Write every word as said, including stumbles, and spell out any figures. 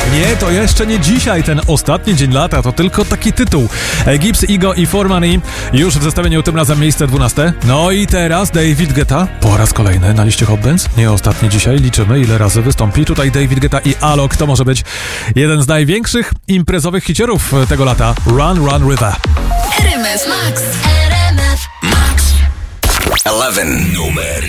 Nie, to jeszcze nie dzisiaj, ten ostatni dzień lata, to tylko taki tytuł. Gibbs, Igo i four Money już w zestawieniu, tym razem miejsce dwunaste. No i teraz David Guetta po raz kolejny na liście Hot Dance. Nie ostatni dzisiaj, liczymy ile razy wystąpi. Tutaj David Guetta i Alok, to może być jeden z największych imprezowych hiciorów tego lata. Run, Run River. R M F Max. R M F Max. eleven. Numer